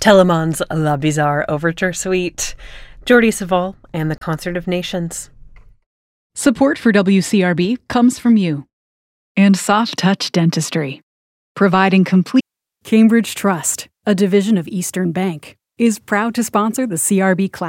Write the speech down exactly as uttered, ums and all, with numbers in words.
Telemann's La Bizarre Overture Suite, Jordi Savall and the Concert of Nations. Support for W C R B comes from you and Soft Touch Dentistry, providing complete. Cambridge Trust, a division of Eastern Bank, is proud to sponsor the C R B class.